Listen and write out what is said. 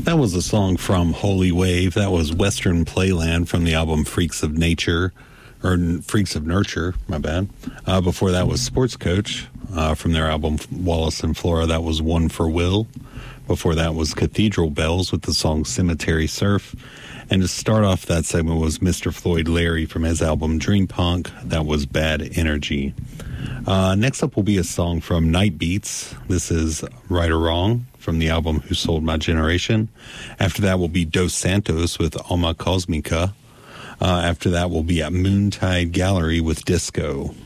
That was a song from Holy Wave. That was Western Playland from the album Freaks of Nature, or Freaks of Nurture, my bad. Before that was Sports Coach from their album Wallace and Flora. That was One for Will. Before that was Cathedral Bells with the song Cemetery Surf. And to start off that segment was Mr. Floyd Larry from his album Dream Punk. That was Bad Energy. Next up will be a song from Night Beats. This is Right or Wrong from the album Who Sold My Generation. After that will be Dos Santos with Alma Cosmica. After that will be at Moontide Gallery with Disco.